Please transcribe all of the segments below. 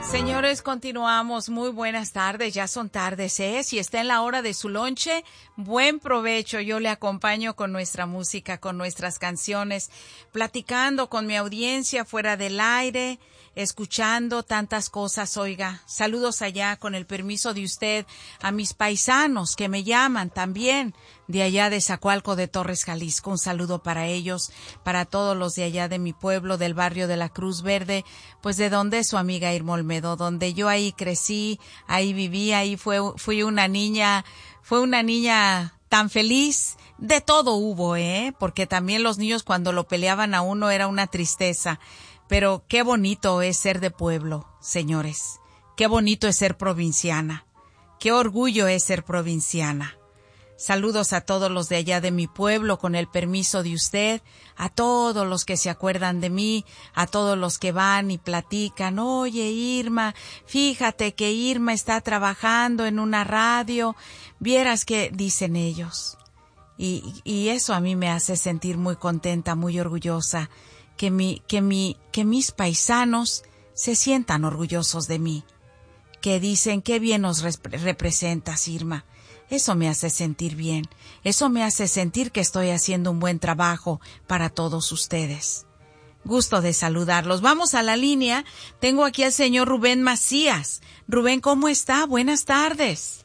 Señores, continuamos. Muy buenas tardes. Ya son tardes, ¿eh? Si está en la hora de su lonche, buen provecho. Yo le acompaño con nuestra música, con nuestras canciones, platicando con mi audiencia fuera del aire, escuchando tantas cosas. Oiga, saludos allá, con el permiso de usted, a mis paisanos que me llaman también de allá de Zacualco de Torres, Jalisco. Un saludo para ellos, para todos los de allá de mi pueblo, del barrio de la Cruz Verde, pues de donde es su amiga Irma Olmedo, donde yo ahí crecí, ahí viví, ahí fui una niña tan feliz. De todo hubo, porque también los niños cuando lo peleaban a uno era una tristeza. Pero qué bonito es ser de pueblo, señores. Qué bonito es ser provinciana. Qué orgullo es ser provinciana. Saludos a todos los de allá de mi pueblo, con el permiso de usted, a todos los que se acuerdan de mí, a todos los que van y platican. Oye, Irma, fíjate que Irma está trabajando en una radio. Vieras que dicen ellos. Y eso a mí me hace sentir muy contenta, muy orgullosa, que mis paisanos se sientan orgullosos de mí, que dicen qué bien nos representas, Irma. Eso me hace sentir bien, eso me hace sentir que estoy haciendo un buen trabajo para todos ustedes. Gusto de saludarlos. Vamos a la línea. Tengo aquí al señor Rubén Macías. Rubén, ¿cómo está? Buenas tardes.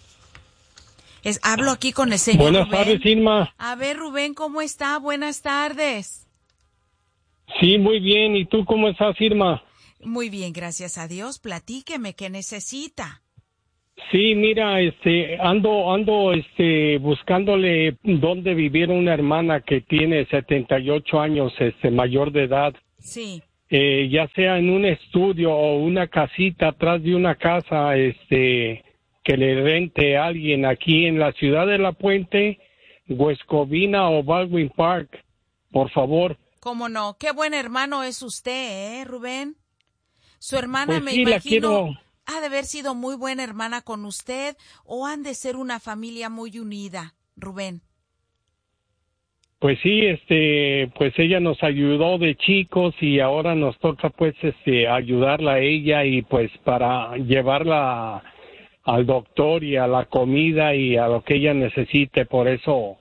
Hablo aquí con el señor Buenas Rubén. tardes, Irma. A ver, Rubén, ¿cómo está? Buenas tardes. Sí, muy bien. ¿Y tú cómo estás, Irma? Muy bien, gracias a Dios. Platíqueme, ¿qué necesita? Sí, mira, ando buscándole dónde vivir una hermana que tiene 78 años, mayor de edad. Sí. Ya sea en un estudio o una casita atrás de una casa, que le rente a alguien aquí en la ciudad de La Puente, Huescovina o Baldwin Park, por favor. ¿Cómo no? Qué buen hermano es usted, Rubén. Su hermana, Pues me sí, imagino, ha de haber sido muy buena hermana con usted, o han de ser una familia muy unida, Rubén. Pues sí, pues ella nos ayudó de chicos y ahora nos toca pues ayudarla a ella y pues para llevarla al doctor y a la comida y a lo que ella necesite. Por eso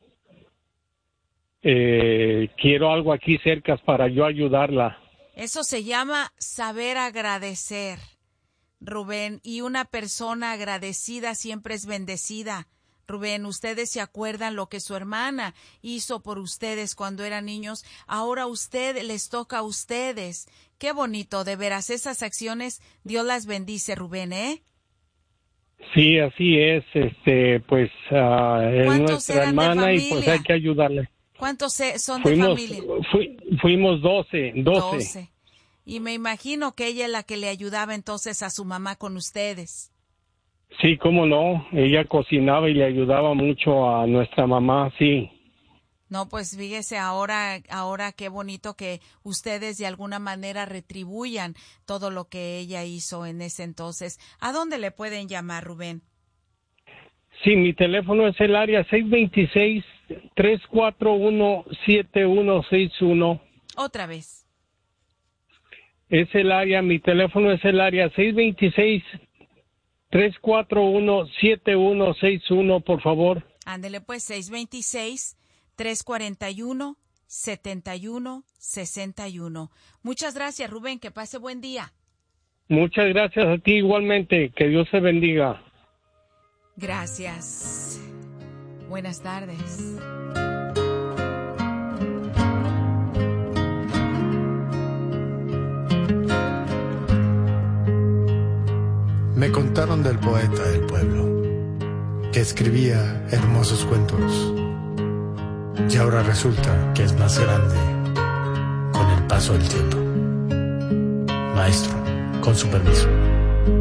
quiero algo aquí cerca para yo ayudarla. Eso se llama saber agradecer, Rubén, y una persona agradecida siempre es bendecida. Rubén, ustedes se acuerdan lo que su hermana hizo por ustedes cuando eran niños. Ahora les toca a ustedes. Qué bonito, de veras, esas acciones, Dios las bendice, Rubén, ¿eh? Sí, así es, pues es nuestra hermana y pues hay que ayudarle. ¿Cuántos son de familia? Fuimos 12. Y me imagino que ella es la que le ayudaba entonces a su mamá con ustedes. Sí, cómo no, ella cocinaba y le ayudaba mucho a nuestra mamá, sí. No, pues fíjese, ahora qué bonito que ustedes de alguna manera retribuyan todo lo que ella hizo en ese entonces. ¿A dónde le pueden llamar, Rubén? Sí, mi teléfono es el área 626-341-7161. Otra vez. Mi teléfono es el área 626-341-7161, por favor. Ándele pues, 626-341-7161. Muchas gracias, Rubén, que pase buen día. Muchas gracias a ti igualmente, que Dios te bendiga. Gracias. Buenas tardes. Me contaron del poeta del pueblo, que escribía hermosos cuentos, y ahora resulta que es más grande con el paso del tiempo. Maestro, con su permiso.